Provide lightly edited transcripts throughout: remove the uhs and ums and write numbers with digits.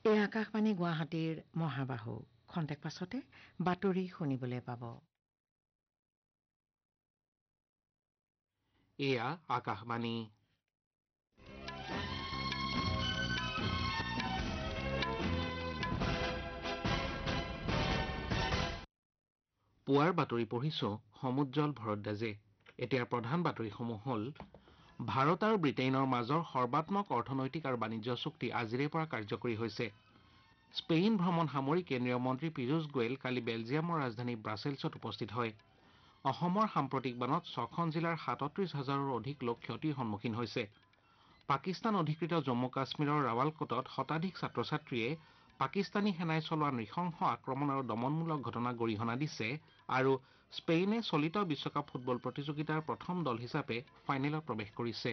এই আকাশবাণী গুৱাহাটীৰ মহাবাহু খন্তেক পাছতে বাতৰি শুনিবলৈ পাব। এয়া আকাশবাণী। পুৱাৰ বাতৰি পঢ়িছো সমুজ্জ্বল ভৰদ্বাজে। এতিয়া প্ৰধান বাতৰিসমূহ হ'ল: ভাৰত আৰু ব্ৰিটেইনৰ মাজৰ সৰ্বাত্মক অৰ্থনৈতিক আৰু বাণিজ্য চুক্তি আজিৰে পৰা কাৰ্যকৰী হৈছে। স্পেইন ভ্ৰমণ সামৰি কেন্দ্ৰীয় মন্ত্ৰী পীয়ূষ গোৱেল কালি বেলজিয়ামৰ ৰাজধানী ব্ৰাছেলছত উপস্থিত হয়। অসমৰ সাম্প্ৰতিক বানত 6খন জিলাৰ 37,000ৰো অধিক লোক ক্ষতিৰ সন্মুখীন হৈছে। পাকিস্তান অধিকৃত জম্মু কাশ্মীৰৰ ৰাৱালকোটত শতাধিক ছাত্ৰ ছাত্ৰীয়ে পাকিস্তানী সেনাই চলোৱা নৃশংস আক্ৰমণ আৰু দমনমূলক ঘটনাক গৰিহণা দিছে আৰু স্পেইনে চলিত বিশ্বকাপ ফুটবল প্ৰতিযোগিতাৰ প্ৰথম দল হিচাপে ফাইনেলত প্ৰৱেশ কৰিছে।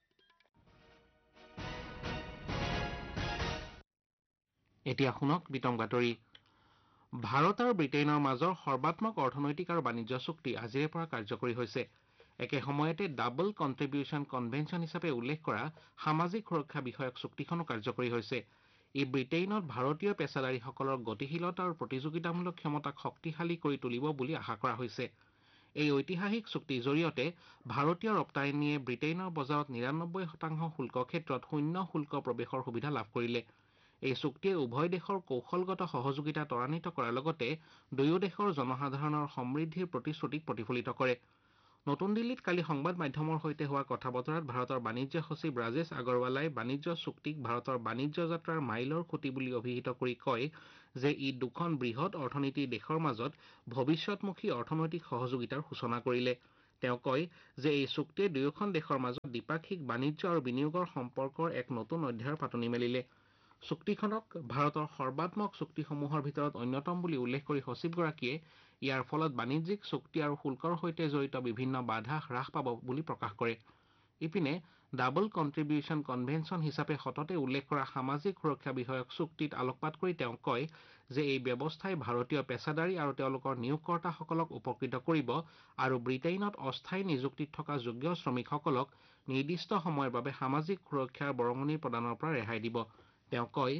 এতিয়া শুনক বিতং বাতৰি। ভাৰত আৰু ব্ৰিটেইনৰ মাজৰ সৰ্বাত্মক অৰ্থনৈতিক আৰু বাণিজ্য চুক্তি আজিৰে পৰা কাৰ্যকৰী হৈছে। একে সময়তে ডাবল কণ্ট্ৰিবিউশ্যন কনভেনশ্যন হিচাপে উল্লেখ কৰা সামাজিক সুৰক্ষা বিষয়ক চুক্তিখনো কাৰ্যকৰী হৈছে। ই ব্ৰিটেইনত ভাৰতীয় পেছাদাৰীসকলৰ গতিশীলতা আৰু প্ৰতিযোগিতামূলক ক্ষমতাক শক্তিশালী কৰি তুলিব বুলি আশা কৰা হৈছে। এই ঐতিহাসিক চুক্তিৰ জৰিয়তে ভাৰতীয় ৰপ্তানিয়ে ব্ৰিটেইনৰ বজাৰত 99% শুল্ক ক্ষেত্ৰত শূন্য শুল্ক প্ৰৱেশৰ সুবিধা লাভ কৰিলে। এই চুক্তিয়ে উভয় দেশৰ কৌশলগত সহযোগিতা ত্বৰান্বিত কৰাৰ লগতে দুয়ো দেশৰ জনসাধাৰণৰ সমৃদ্ধিৰ প্ৰতিশ্ৰুতিক প্ৰতিফলিত কৰে। নতুন দিল্লীত কালি সংবাদ মাধ্যমৰ সৈতে হোৱা কথা বতৰাত ভাৰতৰ বাণিজ্য সচিব ৰাজেশ আগৰৱালাই বাণিজ্য চুক্তিক ভাৰতৰ বাণিজ্য যাত্ৰাৰ মাইলৰ খুঁটি বুলি অভিহিত কৰি কয় যে ই দুখন বৃহৎ অৰ্থনীতিৰ দেশৰ মাজত ভৱিষ্যতমুখী অৰ্থনৈতিক সহযোগিতাৰ সূচনা কৰিলে। তেওঁ কয় যে এই চুক্তিয়ে দুয়োখন দেশৰ মাজত দ্বিপাক্ষিক বাণিজ্য আৰু বিনিয়োগৰ সম্পৰ্কৰ এক নতুন অধ্যায়ৰ পাতনি মেলিলে। চুক্তিখনক ভাৰতৰ সৰ্বাত্মক চুক্তিসমূহৰ ভিতৰত অন্যতম বুলি উল্লেখ কৰি সচিবগৰাকীয়ে ইয়াৰ ফলত বাণিজ্যিক চুক্তি আৰু শুল্কৰ সৈতে জড়িত বিভিন্ন বাধা হ্ৰাস পাব বুলি প্ৰকাশ কৰে। ইপিনে ডাবল কণ্ট্ৰিবিউশ্যন কনভেনশ্যন হিচাপে সততে উল্লেখ কৰা সামাজিক সুৰক্ষা বিষয়ক চুক্তিত আলোকপাত কৰি তেওঁ কয় যে এই ব্যৱস্থাই ভাৰতীয় পেছাদাৰী আৰু তেওঁলোকৰ নিয়োগকৰ্তাসকলক উপকৃত কৰিব আৰু ব্ৰিটেইনত অস্থায়ী নিযুক্তিত থকা যোগ্য শ্ৰমিকসকলক নিৰ্দিষ্ট সময়ৰ বাবে সামাজিক সুৰক্ষাৰ বৰঙণি প্ৰদানৰ পৰা ৰেহাই দিব। তেওঁ কয়,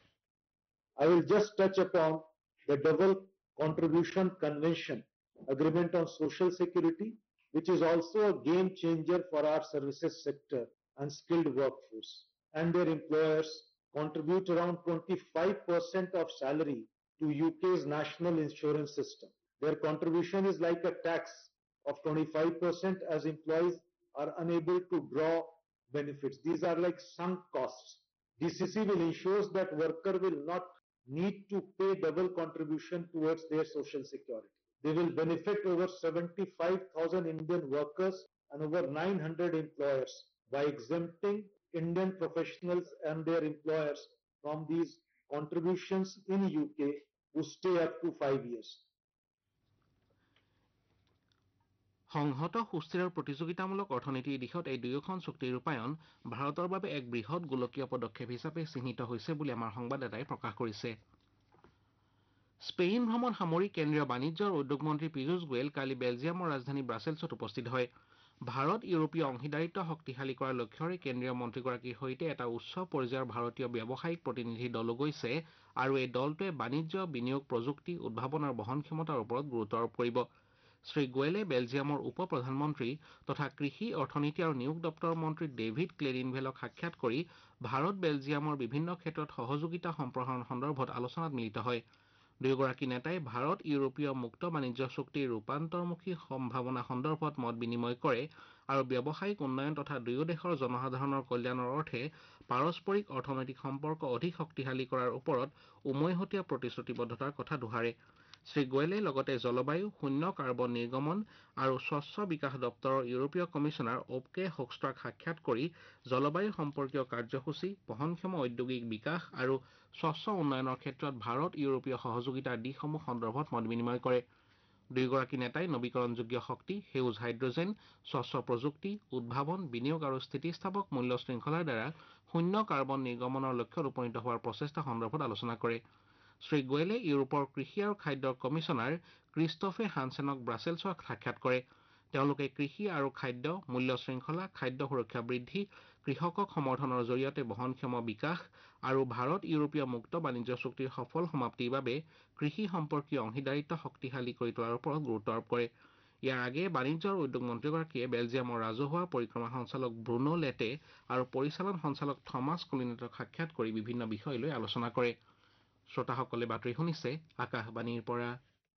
I will just touch upon the double contribution convention agreement on social security, which is also a game changer for our services sector and skilled workforce. And their employers contribute around 25% of salary to UK's national insurance system. Their contribution is like a tax of 25% as employees are unable to draw benefits. These are like sunk costs. DCC will ensure that worker will not need to pay double contribution towards their social security. They will benefit over 75,000 Indian workers and over 900 employers by exempting Indian professionals and their employers from these contributions in UK who stay up to 5 years. সংহত সুস্থিৰ আৰু প্ৰতিযোগিতামূলক অৰ্থনীতিৰ দিশত এই দুয়োখন চুক্তিৰ ৰূপায়ণ ভাৰতৰ বাবে এক বৃহৎ গোলকীয় পদক্ষেপ হিচাপে চিহ্নিত হৈছে বুলি আমাৰ সংবাদদাতাই প্ৰকাশ কৰিছে। স্পেইন ভ্ৰমণ সামৰি কেন্দ্ৰীয় বাণিজ্য আৰু উদ্যোগ মন্ত্ৰী পীয়ূষ গোৱেল কালি বেলজিয়ামৰ ৰাজধানী ব্ৰাছেলছত উপস্থিত হয়। ভাৰত ইউৰোপীয় অংশীদাৰিত্ব শক্তিশালী কৰাৰ লক্ষ্যৰে কেন্দ্ৰীয় মন্ত্ৰীগৰাকীৰ সৈতে এটা উচ্চ পৰ্যায়ৰ ভাৰতীয় ব্যৱসায়িক প্ৰতিনিধি দলো গৈছে আৰু এই দলটোৱে বাণিজ্য, বিনিয়োগ, প্ৰযুক্তি, উদ্ভাৱন আৰু বহনক্ষমতাৰ ওপৰত গুৰুত্ব আৰোপ কৰিব। শ্ৰী গোৱেলে বেলজিয়ামৰ উপ প্ৰধানমন্ত্ৰী তথা কৃষি, অৰ্থনীতি আৰু নিয়োগ দপ্তৰৰ মন্ত্ৰী ডেভিড ক্লেৰিনভেলক সাক্ষাৎ কৰি ভাৰত বেলজিয়ামৰ বিভিন্ন ক্ষেত্ৰত সহযোগিতা সম্প্ৰসাৰণ সন্দৰ্ভত আলোচনাত মিলিত হয়। দুয়োগৰাকী নেতাই ভাৰত ইউৰোপীয় মুক্ত বাণিজ্য চুক্তিৰ ৰূপান্তৰমুখী সম্ভাৱনা সন্দৰ্ভত মত বিনিময় কৰে আৰু ব্যৱসায়িক উন্নয়ন তথা দুয়ো দেশৰ জনসাধাৰণৰ কল্যাণৰ অৰ্থে পাৰস্পৰিক অৰ্থনৈতিক সম্পৰ্ক অধিক শক্তিশালী কৰাৰ ওপৰত উমৈহতীয়া প্ৰতিশ্ৰুতিবদ্ধতাৰ কথা দোহাৰে। শ্ৰী গোৱেলে লগতে জলবায়ু, শূন্য কাৰ্বন নিৰ্গমন আৰু স্বচ্ছ বিকাশ দপ্তৰৰ ইউৰোপীয় কমিছনাৰ ওপকে হোকষ্ট্ৰাক সাক্ষাৎ কৰি জলবায়ু সম্পৰ্কীয় কাৰ্যসূচী, বহনক্ষম ঔদ্যোগিক বিকাশ আৰু স্বচ্ছ উন্নয়নৰ ক্ষেত্ৰত ভাৰত ইউৰোপীয় সহযোগিতাৰ দিশসমূহ সন্দৰ্ভত মত বিনিময় কৰে। দুয়োগৰাকী নেতাই নৱীকৰণযোগ্য শক্তি, সেউজ হাইড্ৰজেন, স্বচ্ছ প্ৰযুক্তি, উদ্ভাৱন, বিনিয়োগ আৰু স্থিতিস্থাপক মূল্য শৃংখলাৰ দ্বাৰা শূন্য কাৰ্বন নিৰ্গমনৰ লক্ষ্যত উপনীত হোৱাৰ প্ৰচেষ্টা সন্দৰ্ভত আলোচনা কৰে। শ্ৰী গোৱেলে ইউৰোপৰ কৃষি আৰু খাদ্যৰ কমিছনাৰ ক্ৰিষ্টফে হানছেনক ব্ৰাছেলছত সাক্ষাৎ কৰে। তেওঁলোকে কৃষি আৰু খাদ্য, মূল্য শৃংখলা, খাদ্য সুৰক্ষা বৃদ্ধি, কৃষকক সমৰ্থনৰ জৰিয়তে বহনক্ষম বিকাশ আৰু ভাৰত ইউৰোপীয় মুক্ত বাণিজ্য চুক্তিৰ সফল সমাপ্তিৰ বাবে কৃষি সম্পৰ্কীয় অংশীদাৰিত্ব শক্তিশালী কৰি তোলাৰ ওপৰত গুৰুত্ব আৰোপ কৰে। ইয়াৰ আগেয়ে বাণিজ্য আৰু উদ্যোগ মন্ত্ৰীগৰাকীয়ে বেলজিয়ামৰ ৰাজহুৱা পৰিক্ৰমা সঞ্চালক ব্ৰুনো লেটে আৰু পৰিচালন সঞ্চালক থমাছ কলিনেটক সাক্ষাৎ কৰি বিভিন্ন বিষয় লৈ আলোচনা কৰে। শ্ৰোতাসকলে বাতৰি শুনিছে আকাশবাণীৰ পৰা।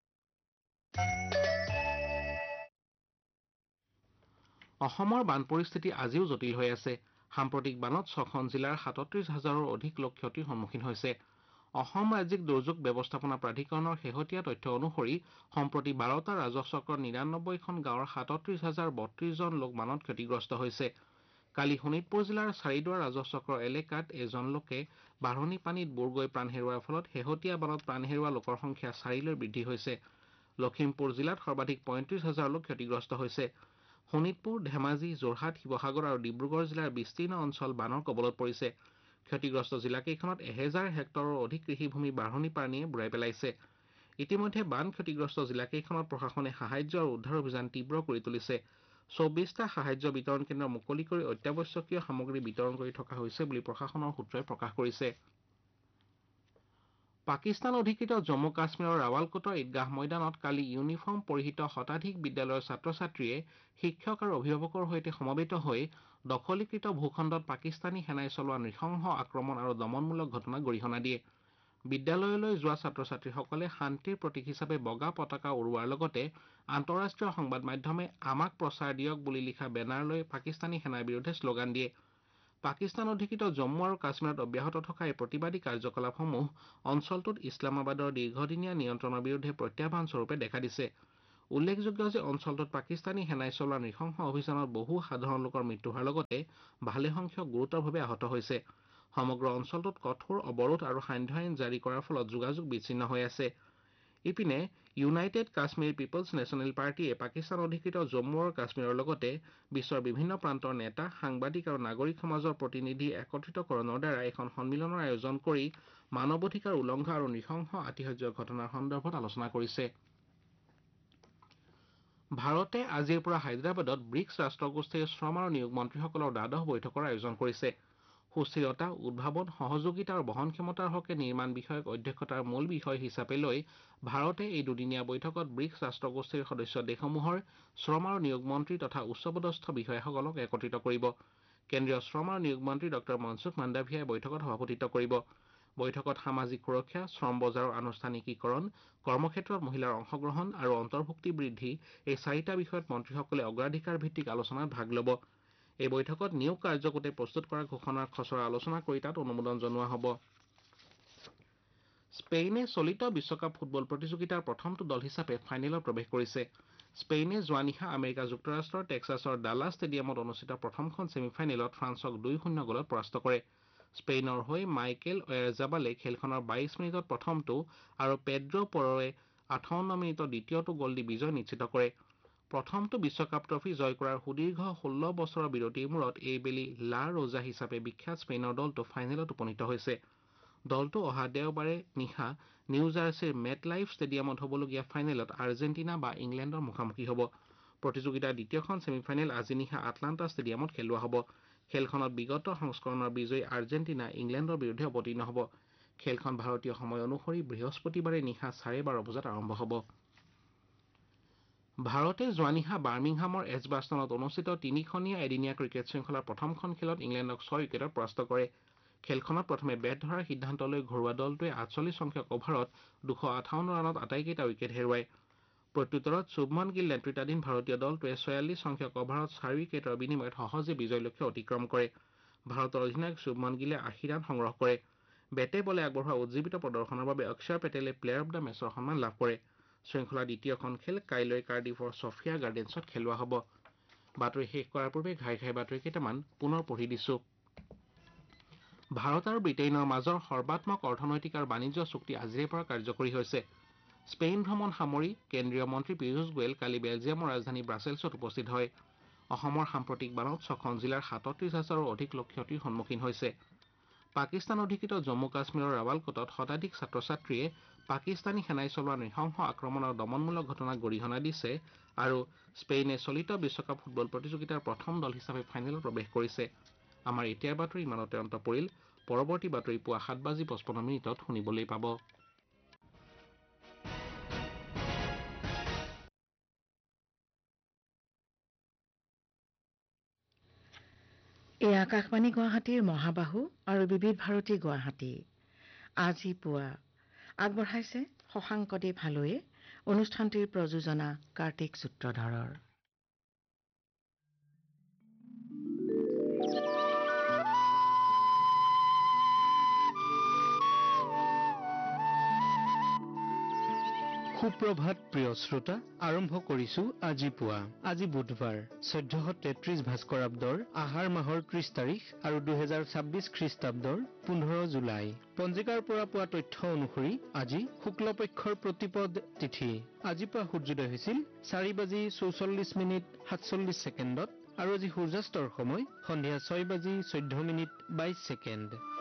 অসমৰ বান পৰিস্থিতি আজিও জটিল হৈ আছে। সাম্প্ৰতিক বানত 6খন জিলাৰ 37,000ৰো অধিক লোক ক্ষতিৰ সন্মুখীন হৈছে। অসম ৰাজ্যিক দুৰ্যোগ ব্যৱস্থাপনা প্ৰাধিকৰণৰ শেহতীয়া তথ্য অনুসৰি সম্প্ৰতি 12টা ৰাজহ চক্ৰৰ 99খন গাঁৱৰ 37,032 জন লোক বানত ক্ষতিগ্ৰস্ত হৈছে। কালি শোণিতপুৰ জিলাৰ চাৰিদুৱাৰ ৰাজহ চক্ৰৰ এলেকাত এজন লোকে বাঢ়নি পানীত বুৰ গৈ প্ৰাণ হেৰুওৱাৰ ফলত শেহতীয়া বানত প্ৰাণ হেৰুওৱা লোকৰ সংখ্যা 4লৈ বৃদ্ধি হৈছে। লখিমপুৰ জিলাত সৰ্বাধিক 35,000 লোক ক্ষতিগ্ৰস্ত হৈছে। শোণিতপুৰ, ধেমাজি, যোৰহাট, শিৱসাগৰ আৰু ডিব্ৰুগড় জিলাৰ বিস্তীৰ্ণ অঞ্চল বানৰ কবলত পৰিছে। ক্ষতিগ্ৰস্ত জিলাকেইখনত 1000 হেক্টৰৰ অধিক কৃষিভূমি বাঢ়নি পানীয়ে বুৰাই পেলাইছে। ইতিমধ্যে বান ক্ষতিগ্ৰস্ত জিলাকেইখনত প্ৰশাসনে সাহায্য আৰু উদ্ধাৰ অভিযান তীব্ৰ কৰি তুলিছে। 24টা সাহায্য বিতৰণ কেন্দ্ৰ মুকলি কৰি অত্যাৱশ্যকীয় সামগ্ৰী বিতৰণ কৰি থকা হৈছে বুলি প্ৰশাসনৰ সূত্ৰই প্ৰকাশ কৰিছে। পাকিস্তান অধিকৃত জম্মু কাশ্মীৰৰ ৰাৱালকোটৰ ঈদগাহ ময়দানত কালি ইউনিফৰ্ম পৰিহিত শতাধিক বিদ্যালয়ৰ ছাত্ৰ-ছাত্ৰীয়ে শিক্ষক আৰু অভিভাৱকৰ সৈতে সমবেত হৈ দখলীকৃত ভূখণ্ডত পাকিস্তানী সেনাই চলোৱা নৃশংস আক্ৰমণ আৰু দমনমূলক ঘটনাক গৰিহণা দিয়ে। বিদ্যালয়লৈ যোৱা ছাত্ৰ-ছাত্ৰীসকলে শান্তিৰ প্ৰতীক হিচাপে বগা পতাকা উৰুৱাৰ লগতে আন্তঃৰাষ্ট্ৰীয় সংবাদ মাধ্যমে আমাক প্ৰচাৰ দিয়ক বুলি লিখা বেনাৰ লৈ পাকিস্তানী সেনাৰ বিৰুদ্ধে শ্লোগান দিয়ে। পাকিস্তান অধিকৃত জম্মু আৰু কাশ্মীৰত অব্যাহত থকা এই প্ৰতিবাদী কাৰ্যকলাপসমূহ অঞ্চলটোত ইছলামাবাদৰ দীৰ্ঘদিনীয়া নিয়ন্ত্ৰণৰ বিৰুদ্ধে প্ৰত্যাহ্বান স্বৰূপে দেখা দিছে। উল্লেখযোগ্য যে অঞ্চলটোত পাকিস্তানী সেনাই চলোৱা নৃশংস অভিযানত বহু সাধাৰণ লোকৰ মৃত্যু হোৱাৰ লগতে ভালেসংখ্যক গুৰুতৰভাৱে আহত হৈছে। সমগ্ৰ অঞ্চলটোত কঠোৰ অৱৰোধ আৰু সান্ধ্য আইন জাৰি কৰাৰ ফলত যোগাযোগ বিচ্ছিন্ন হৈ আছে। ইপিনে ইউনাইটেড কাশ্মীৰ পিপলছ নেশ্যনেল পাৰ্টীয়ে পাকিস্তান অধিকৃত জম্মু আৰু কাশ্মীৰৰ লগতে বিশ্বৰ বিভিন্ন প্ৰান্তৰ নেতা, সাংবাদিক আৰু নাগৰিক সমাজৰ প্ৰতিনিধি একত্ৰিতকৰণৰ দ্বাৰা এখন সন্মিলনৰ আয়োজন কৰি মানৱ অধিকাৰ উলংঘা আৰু নৃশংস আতিশয্যৰ ঘটনাৰ সন্দৰ্ভত আলোচনা কৰিছে। ভাৰতে আজিৰ পৰা হায়দৰাবাদত ব্ৰিক্স ৰাষ্ট্ৰগোষ্ঠীৰ শ্ৰম আৰু নিয়োগ মন্ত্ৰীসকলৰ দ্বাদশ বৈঠকৰ আয়োজন কৰিছে। সুস্থিৰতা, উদ্ভাৱন, সহযোগিতা আৰু বহনক্ষমতাৰ হকে নিৰ্মাণ বিষয়ক অধ্যক্ষতাৰ মূল বিষয় হিচাপে লৈ ভাৰতে এই দুদিনীয়া বৈঠকত ব্ৰিক্স ৰাষ্ট্ৰগোষ্ঠীৰ সদস্য দেশসমূহৰ শ্ৰম আৰু নিয়োগ মন্ত্ৰী তথা উচ্চপদস্থ বিষয়াসকলক একত্ৰিত কৰিব। কেন্দ্ৰীয় শ্ৰম আৰু নিয়োগ মন্ত্ৰী ড মনসুখ মাণ্ডাভিয়াই বৈঠকত সভাপতিত্ব কৰিব। বৈঠকত সামাজিক সুৰক্ষা, শ্ৰম বজাৰৰ আনুষ্ঠানিকীকৰণ, কৰ্মক্ষেত্ৰত মহিলাৰ অংশগ্ৰহণ আৰু অন্তৰ্ভুক্তি বৃদ্ধি এই চাৰিটা বিষয়ত মন্ত্ৰীসকলে অগ্ৰাধিকাৰ ভিত্তিক আলোচনাত ভাগ ল'ব। এই বৈঠকত নিয়োগ কাৰ্যসূচী প্ৰস্তুত কৰা ঘোষণাৰ খচৰা আলোচনা কৰি তাত অনুমোদন জনোৱা হ'ব। স্পেইনে চলিত বিশ্বকাপ ফুটবল প্ৰতিযোগিতাৰ প্ৰথমটো দল হিচাপে ফাইনেলত প্ৰৱেশ কৰিছে। স্পেইনে যোৱা নিশা আমেৰিকা যুক্তৰাষ্ট্ৰৰ টেক্সাছৰ ডালাছ ষ্টেডিয়ামত অনুষ্ঠিত প্ৰথমখন ছেমিফাইনেলত ফ্ৰান্সক 2-0 গলত পৰাস্ত কৰে। স্পেইনৰ হৈ মাইকেল ওয়েৰজাবালে খেলখনৰ 22 মিনিটত প্ৰথমটো আৰু পেড্ৰ প'ৰ'ৱে 58 মিনিটত দ্বিতীয়টো গ'ল দি বিজয় নিশ্চিত কৰে। প্ৰথমটো বিশ্বকাপ ট্ৰফী জয় কৰাৰ সুদীৰ্ঘ 16 বছৰৰ বিৰতিৰ মূৰত এইবেলি লা ৰোজা হিচাপে বিখ্যাত স্পেইনৰ দলটো ফাইনেলত উপনীত হৈছে। দলটো অহা দেওবাৰে নিশা নিউ জাৰ্চিৰ মেট লাইফ ষ্টেডিয়ামত হ'বলগীয়া ফাইনেলত আৰ্জেণ্টিনা বা ইংলেণ্ডৰ মুখামুখি হ'ব। প্ৰতিযোগিতাৰ দ্বিতীয়খন ছেমিফাইনেল আজি নিশা আটলাণ্টা ষ্টেডিয়ামত খেলোৱা হ'ব। খেলখনত বিগত সংস্কৰণৰ বিজয়ী আৰ্জেণ্টিনা ইংলেণ্ডৰ বিৰুদ্ধে অৱতীৰ্ণ হ'ব। খেলখন ভাৰতীয় সময় অনুসৰি বৃহস্পতিবাৰে নিশা 12:30 বজাত আৰম্ভ হ'ব। ভাৰতে যোৱা নিশা বাৰ্মিংহামৰ এজবাষ্টনত অনুষ্ঠিত 3খনীয়া এদিনীয়া ক্ৰিকেট শৃংখলাৰ প্ৰথমখন খেলত ইংলেণ্ডক 6 উইকেটত পৰাস্ত কৰে। খেলখনত প্ৰথমে বেট ধৰাৰ সিদ্ধান্ত লৈ ঘৰুৱা দলটোৱে 48 সংখ্যক অভাৰত 258 ৰানত আটাইকেইটা উইকেট হেৰুৱায়। প্ৰত্যুত্তৰত শুভমন গিল নেতৃত্বাধীন ভাৰতীয় দলটোৱে 46 সংখ্যক অভাৰত 4 উইকেটৰ বিনিময়ত সহজে বিজয় লক্ষ্য অতিক্ৰম কৰে। ভাৰতৰ অধিনায়ক শুভমন গিলে 80 ৰান সংগ্ৰহ কৰে। বেটে বলে আগবঢ়োৱা উজ্জীৱিত প্ৰদৰ্শনৰ বাবে অক্ষৰ পেটেলে প্লেয়াৰ অব দ্য মেচৰ সন্মান লাভ কৰে। শৃংখলাৰ দ্বিতীয়খন খেল কাইলৈ কাৰ্ডিফৰ ছফিয়া গাৰ্ডেন্সত খেলোৱা হ'ব। বাতৰি শেষ কৰাৰ পূৰ্বে ঘাই বাতৰি কেইটামান পুনৰ পঢ়ি দিছো। ভাৰত আৰু ব্ৰিটেইনৰ মাজৰ সৰ্বাত্মক অৰ্থনৈতিক আৰু বাণিজ্য চুক্তি আজিৰে পৰা কাৰ্যকৰী হৈছে। স্পেইন ভ্ৰমণ সামৰি কেন্দ্ৰীয় মন্ত্ৰী পীয়ূষ গোৱেল কালি বেলজিয়ামৰ ৰাজধানী ব্ৰাছেলছত উপস্থিত হয়। অসমৰ সাম্প্ৰতিক বানত 6খন জিলাৰ 37,000ৰো অধিক লোক ক্ষতিৰ সন্মুখীন হৈছে। পাকিস্তান অধিকৃত জম্মু কাশ্মীৰৰ ৰাৱালকোটত শতাধিক ছাত্ৰ-ছাত্ৰীয়ে পাকিস্তানী সেনাই চলোৱা নৃশংস আক্ৰমণ আৰু দমনমূলক ঘটনাক গৰিহণা দিছে আৰু স্পেইনে চলিত বিশ্বকাপ ফুটবল প্ৰতিযোগিতাৰ প্ৰথম দল হিচাপে ফাইনেলত প্ৰৱেশ কৰিছে। আমাৰ এতিয়াৰ বাতৰি ইমানতে অন্ত পৰিল। পৰৱৰ্তী বাতৰি পুৱা 7:55 শুনিবলৈ পাব। এই আকাশবাণী গুৱাহাটীৰ মহাবাহু আৰু বিবিধ ভাৰতী গুৱাহাটী আজি পুৱা আগবঢ়াইছে শশাংকদেৱ হালৈয়ে। অনুষ্ঠানটিৰ প্ৰযোজনা কাৰ্তিক সূত্ৰধৰৰ। সুপ্ৰভাত প্ৰিয় শ্ৰোতা, আৰম্ভ কৰিছো আজি পুৱা। আজি বুধবাৰ 1433 ভাস্কৰাব্দৰ আহাৰ মাহৰ 30 তাৰিখ আৰু 2026 খ্ৰীষ্টাব্দৰ 15 জুলাই। পঞ্জিকাৰ পৰা পোৱা তথ্য অনুসৰি আজি শুক্লপক্ষৰ প্ৰতিপদ তিথি। আজি পুৱা সূৰ্যোদয় হৈছিল 4:44:47 আৰু আজি সূৰ্যাস্তৰ সময় সন্ধিয়া 6:14:22।